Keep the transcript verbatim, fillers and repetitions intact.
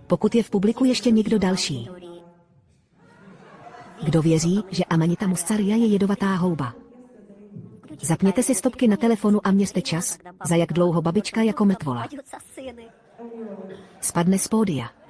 Pokud je v publiku ještě někdo další, kdo věří, že Amanita muscaria je jedovatá houba. Zapněte si stopky na telefonu a měřte čas, za jak dlouho babička jako mrtvola spadne z pódia.